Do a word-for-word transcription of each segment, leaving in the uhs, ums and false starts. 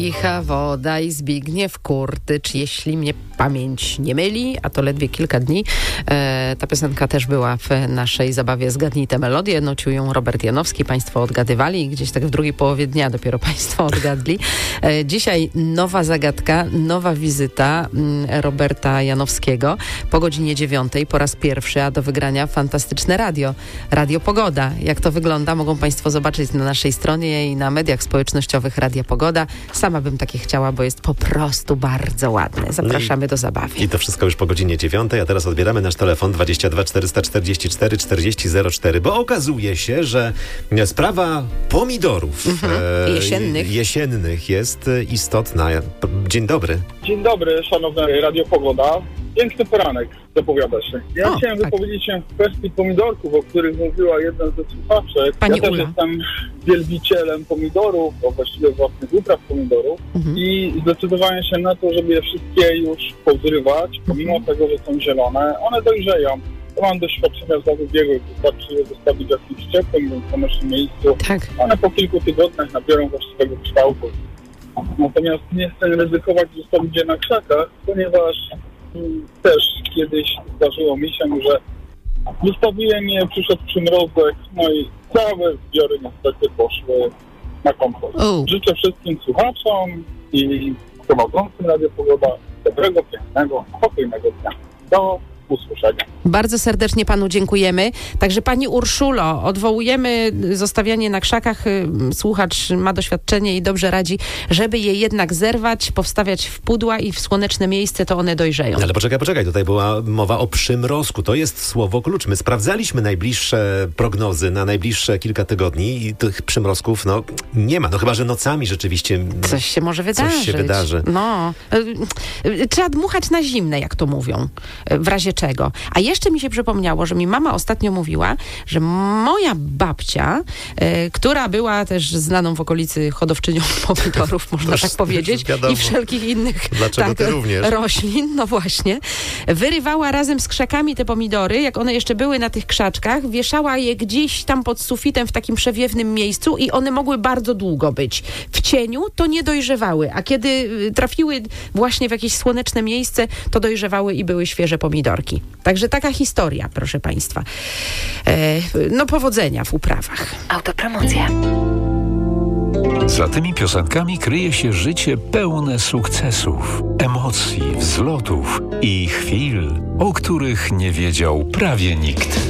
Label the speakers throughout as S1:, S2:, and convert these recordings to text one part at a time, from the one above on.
S1: Kicha woda i Zbigniew Kurtycz, jeśli mnie pamięć nie myli, a to ledwie kilka dni. E, ta piosenka też była w naszej zabawie Zgadnij tę melodię. Nocił ją Robert Janowski. Państwo odgadywali i gdzieś tak w drugiej połowie dnia dopiero Państwo odgadli. E, dzisiaj nowa zagadka, nowa wizyta m, Roberta Janowskiego po godzinie dziewiątej po raz pierwszy, a do wygrania fantastyczne radio. Radio Pogoda. Jak to wygląda, mogą Państwo zobaczyć na naszej stronie i na mediach społecznościowych Radia Pogoda. Sama bym takie chciała, bo jest po prostu bardzo ładne. Zapraszamy do zabawy.
S2: I to wszystko już po godzinie dziewiątej, a teraz odbieramy nasz telefon dwadzieścia dwa czterysta czterdzieści cztery czterdzieści zero cztery, bo okazuje się, że sprawa pomidorów
S1: mhm.
S2: e,
S1: jesiennych.
S2: jesiennych jest istotna. Dzień dobry.
S3: Dzień dobry, szanowne Radio Pogoda. Piękny poranek zapowiada się. Ja
S1: o,
S3: chciałem
S1: tak.
S3: wypowiedzieć się w kwestii pomidorków, o których mówiła jedna ze słuchaczek.
S1: Pani
S3: ja też
S1: Ula.
S3: jestem wielbicielem pomidorów, bo właściwie własnych upraw pomidorów
S1: mhm.
S3: i zdecydowałem się na to, żeby je wszystkie już pozrywać, pomimo
S1: mhm.
S3: tego, że są zielone. One dojrzeją. Ja mam doświadczenia z lat ubiegłych, wystarczy je zostawić w jakimś ciepłym bądź słonecznym miejscu.
S1: Tak.
S3: One po kilku tygodniach nabiorą właściwego kształtu. Natomiast nie chcę ryzykować zostawić je na krzakach, ponieważ też kiedyś zdarzyło mi się, że wystawiłem je, przyszedł przymrozek, no i całe zbiory niestety poszły na kompost.
S1: Oh.
S3: Życzę wszystkim słuchaczom i prowadzącym Radio Pogoda dobrego, pięknego, spokojnego dnia. Do usłyszenia.
S1: Bardzo serdecznie panu dziękujemy. Także pani Urszulo, odwołujemy zostawianie na krzakach. Słuchacz ma doświadczenie i dobrze radzi, żeby je jednak zerwać, powstawiać w pudła i w słoneczne miejsce, to one dojrzeją.
S2: Ale poczekaj, poczekaj, tutaj była mowa o przymrozku. To jest słowo klucz. My sprawdzaliśmy najbliższe prognozy na najbliższe kilka tygodni i tych przymrozków, no, nie ma. No chyba, że nocami rzeczywiście
S1: coś się może wydarzyć.
S2: Coś się wydarzy.
S1: No. Trzeba dmuchać na zimne, jak to mówią. W razie czego. A jeszcze mi się przypomniało, że mi mama ostatnio mówiła, że moja babcia, y, która była też znaną w okolicy hodowczynią pomidorów, można
S2: Toż,
S1: tak powiedzieć,
S2: wiadomo.
S1: i wszelkich innych
S2: Dlaczego
S1: tak,
S2: ty również?
S1: roślin, no właśnie, wyrywała razem z krzakami te pomidory, jak one jeszcze były na tych krzaczkach, wieszała je gdzieś tam pod sufitem w takim przewiewnym miejscu i one mogły bardzo długo być. W cieniu to nie dojrzewały, a kiedy trafiły właśnie w jakieś słoneczne miejsce, to dojrzewały i były świeże pomidorki. Także taka historia, proszę Państwa. E, no powodzenia w uprawach.
S4: Autopromocja.
S5: Za tymi piosenkami kryje się życie pełne sukcesów, emocji, wzlotów i chwil, o których nie wiedział prawie nikt.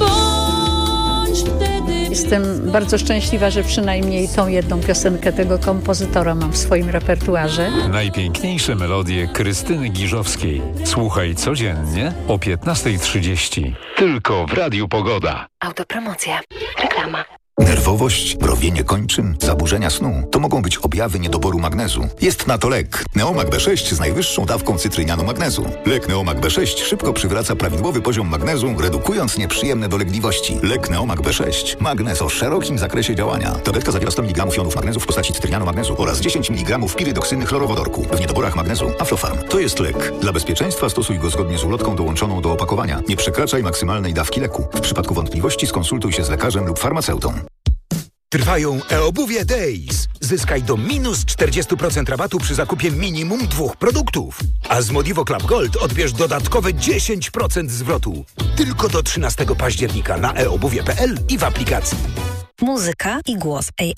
S6: Jestem bardzo szczęśliwa, że przynajmniej tą jedną piosenkę tego kompozytora mam w swoim repertuarze.
S5: Najpiękniejsze melodie Krystyny Giżowskiej. Słuchaj codziennie o piętnasta trzydzieści. Tylko w Radiu Pogoda.
S4: Autopromocja. Reklama.
S7: Nerwowość, mrowienie kończyn, zaburzenia snu to mogą być objawy niedoboru magnezu. Jest na to lek. Neomag B sześć z najwyższą dawką cytrynianu magnezu. Lek Neomag B sześć szybko przywraca prawidłowy poziom magnezu, redukując nieprzyjemne dolegliwości. Lek Neomag B sześć. Magnez o szerokim zakresie działania. Tabletka zawiera sto miligramów jonów magnezu w postaci cytrynianu magnezu oraz dziesięć miligramów pirydoksyny chlorowodorku. W niedoborach magnezu Aflofarm. To jest lek. Dla bezpieczeństwa stosuj go zgodnie z ulotką dołączoną do opakowania. Nie przekraczaj maksymalnej dawki leku. W przypadku wątpliwości skonsultuj się z lekarzem lub farmaceutą.
S8: Trwają e-obuwie Days. Zyskaj do minus czterdzieści procent rabatu przy zakupie minimum dwóch produktów. A z Modivo Club Gold odbierz dodatkowe dziesięć procent zwrotu. Tylko do trzynastego października na e obuwie kropka p l i w aplikacji.
S4: Muzyka i głos